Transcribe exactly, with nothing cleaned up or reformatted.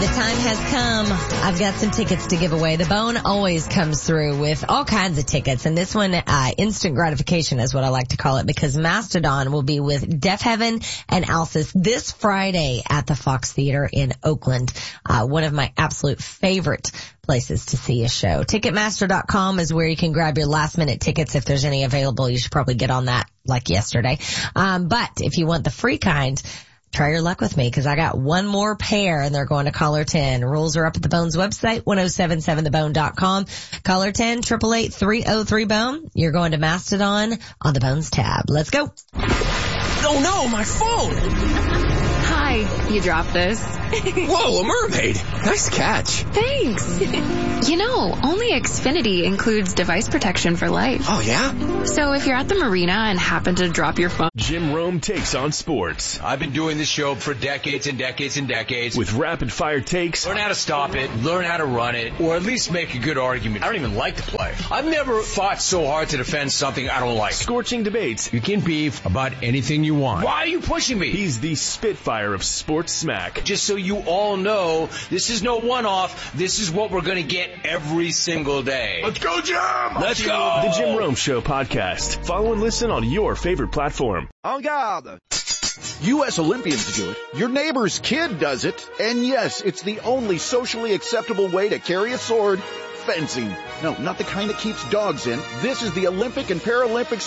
The time has come. I've got some tickets to give away. The Bone always comes through with all kinds of tickets, and this one, uh, instant gratification is what I like to call it, because Mastodon will be with Deaf Heaven and Alcest this Friday at the Fox Theater in Oakland. Uh, one of my absolute favorite places to see a show. Ticketmaster dot com is where you can grab your last minute tickets. If there's any available, you should probably get on that like yesterday. Um, but if you want the free kind, try your luck with me, because I got one more pair and they're going to caller ten. Rules are up at the Bone's website, ten seventy-seven the bone dot com. Caller ten, eight eight eight, three oh three, bone. You're going to Mastodon on the Bones tab. Let's go. Oh no, my phone! Hi, you dropped this. Whoa, a mermaid! Nice catch. Thanks. You know, only Xfinity includes device protection for life. Oh yeah? So if you're at the marina and happen to drop your phone... Jim Rome takes on sports. I've been doing this show for decades and decades and decades. With rapid-fire takes. Learn how to stop it, learn how to run it, or at least make a good argument. I don't even like the play. I've never fought so hard to defend something I don't like. Scorching debates. You can beef about anything you want. Why are you pushing me? He's the Spitfire of sports smack. Just so you all know, this is no one-off. This is what we're going to get every single day. Let's go, Jim! Let's go! The Jim Rome Show podcast. Follow and listen on your favorite platform. En garde! U S Olympians do it. Your neighbor's kid does it. And yes, it's the only socially acceptable way to carry a sword. Fencing. No, not the kind that keeps dogs in. This is the Olympic and Paralympic